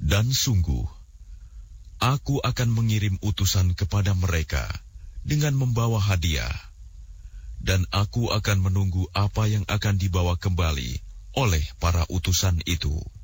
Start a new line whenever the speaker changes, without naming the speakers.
Dan sungguh, aku akan mengirim utusan kepada mereka dengan membawa hadiah, dan aku akan menunggu apa yang akan dibawa kembali oleh para utusan itu.